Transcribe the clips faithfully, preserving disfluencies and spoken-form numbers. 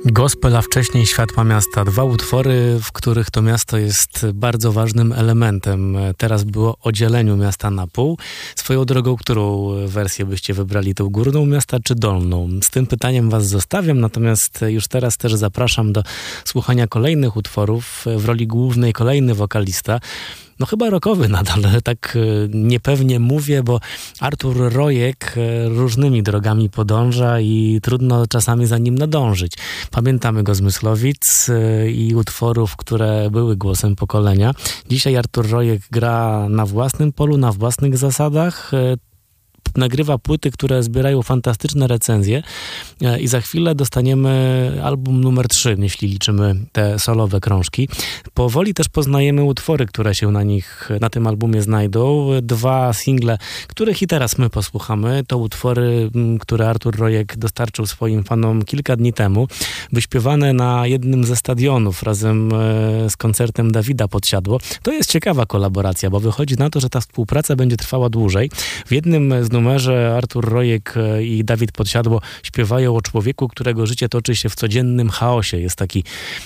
Gospel, a wcześniej Światła Miasta. Dwa utwory, w których to miasto jest bardzo ważnym elementem. Teraz było o dzieleniu miasta na pół. Swoją drogą, którą wersję byście wybrali? Tą górną miasta czy dolną? Z tym pytaniem was zostawiam, natomiast już teraz też zapraszam do słuchania kolejnych utworów. W roli głównej kolejny wokalista. No chyba rockowy nadal, tak niepewnie mówię, bo Artur Rojek różnymi drogami podąża i trudno czasami za nim nadążyć. Pamiętamy go z Myslowic i utworów, które były głosem pokolenia. Dzisiaj Artur Rojek gra na własnym polu, na własnych zasadach. Nagrywa płyty, które zbierają fantastyczne recenzje i za chwilę dostaniemy album numer trzy, jeśli liczymy te solowe krążki. Powoli też poznajemy utwory, które się na nich, na tym albumie znajdą. Dwa single, których i teraz my posłuchamy, to utwory, które Artur Rojek dostarczył swoim fanom kilka dni temu, wyśpiewane na jednym ze stadionów razem z koncertem Dawida Podsiadło. To jest ciekawa kolaboracja, bo wychodzi na to, że ta współpraca będzie trwała dłużej. W jednym z numerze Artur Rojek i Dawid Podsiadło śpiewają o człowieku, którego życie toczy się w codziennym chaosie. Jest taki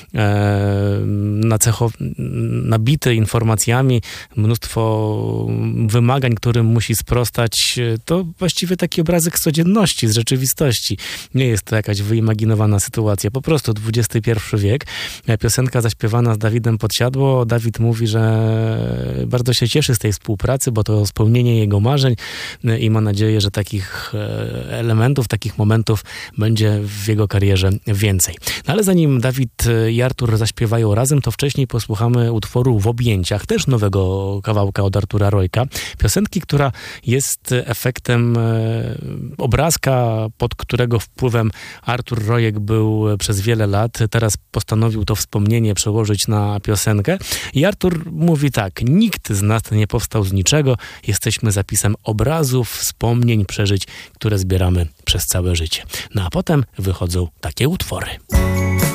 e, nacechow, nabity informacjami, mnóstwo wymagań, którym musi sprostać. To właściwie taki obrazek z codzienności, z rzeczywistości. Nie jest to jakaś wyimaginowana sytuacja. Po prostu dwudziesty pierwszy wiek. Piosenka zaśpiewana z Dawidem Podsiadło. Dawid mówi, że bardzo się cieszy z tej współpracy, bo to spełnienie jego marzeń i ma nadzieję, że takich elementów, takich momentów będzie w jego karierze więcej. No ale zanim Dawid i Artur zaśpiewają razem, to wcześniej posłuchamy utworu W objęciach, też nowego kawałka od Artura Rojka. Piosenki, która jest efektem obrazka, pod którego wpływem Artur Rojek był przez wiele lat. Teraz postanowił to wspomnienie przełożyć na piosenkę. I Artur mówi tak: nikt z nas nie powstał z niczego. Jesteśmy zapisem obrazów, wspomnień, przeżyć, które zbieramy przez całe życie. No a potem wychodzą takie utwory.